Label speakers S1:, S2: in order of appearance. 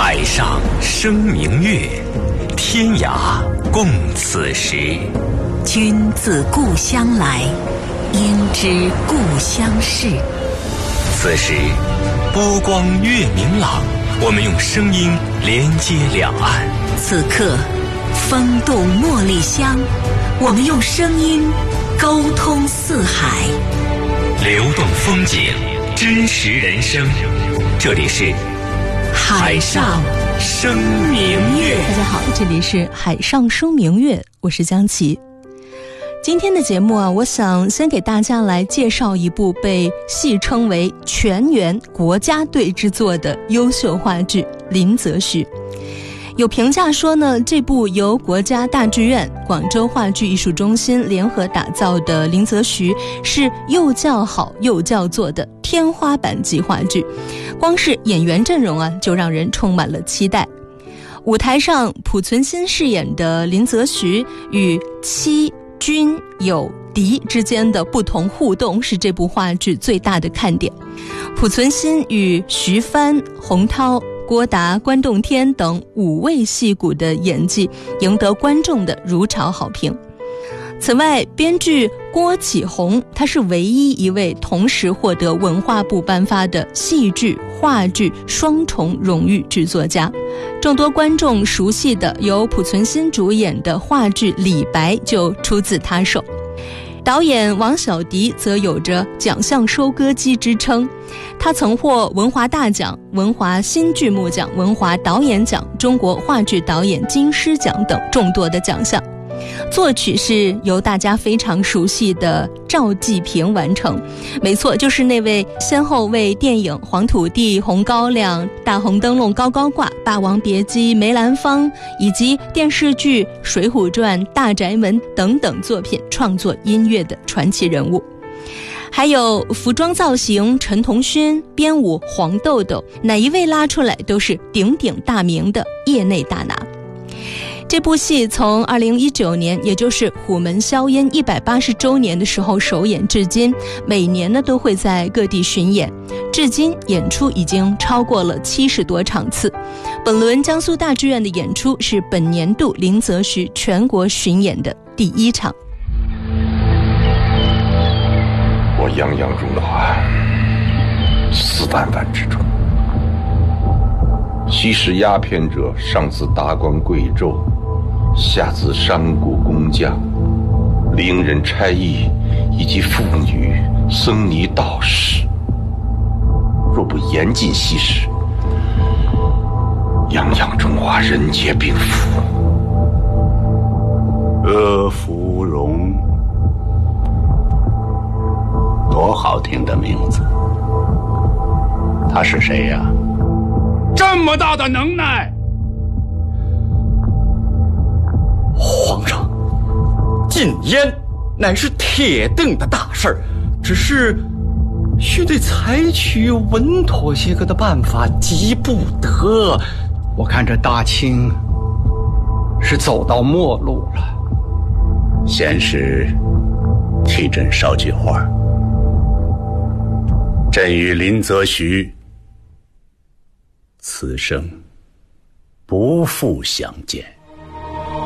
S1: 海上生明月，天涯共此时。
S2: 君自故乡来，应知故乡事。
S1: 此时波光月明朗，我们用声音连接两岸。
S2: 此刻风动茉莉香，我们用声音沟通四海。
S1: 流动风景，真实人生，这里是海上生明月。
S3: 大家好，这里是海上生明月，我是江琪。今天的节目我想先给大家来介绍一部被戏称为全员国家队制作的优秀话剧《林则徐》。有评价说呢，这部由国家大剧院、广州话剧艺术中心联合打造的《林则徐》是又叫好又叫座的天花板级话剧，光是演员阵容就让人充满了期待。舞台上，濮存昕饰演的林则徐与戚、君、友、狄之间的不同互动是这部话剧最大的看点。濮存昕与徐帆、洪涛、郭达、关栋天等5位戏骨的演技赢得观众的如潮好评。此外，编剧郭启宏，他是唯一一位同时获得文化部颁发的戏剧、话剧双重荣誉剧作家。众多观众熟悉的由濮存昕主演的话剧《李白》就出自他手。导演王小迪则有着奖项收割机之称，他曾获文华大奖、文华新剧目奖、文华导演奖、中国话剧导演金狮奖等众多的奖项。作曲是由大家非常熟悉的赵季平完成，没错，就是那位先后为电影《黄土地》《红高粱》《大红灯笼高高挂》《霸王别姬》《梅兰芳》以及电视剧《水浒传》《大宅门》等等作品创作音乐的传奇人物。还有服装造型陈同勋，编舞黄豆豆，哪一位拉出来都是鼎鼎大名的业内大拿。这部戏从2019年，也就是虎门销烟180周年的时候首演至今，每年呢都会在各地巡演，至今演出已经超过了70多场次。本轮江苏大剧院的演出是本年度林则徐全国巡演的第1场。
S4: 我泱泱中的话，4万万之中，吸食鸦片者，上自达官贵胄，下自商贾工匠、伶人差役以及妇女、僧尼道士。若不严禁吸食，泱泱中华人皆病夫。
S5: 阿芙蓉，多好听的名字！他是谁呀？这么大的能耐！
S6: 皇上，禁烟乃是铁定的大事儿，只是须得采取稳妥些个的办法，急不得。我看这大清是走到末路了。
S5: 贤士，替朕捎句话。朕与林则徐此生不复相见。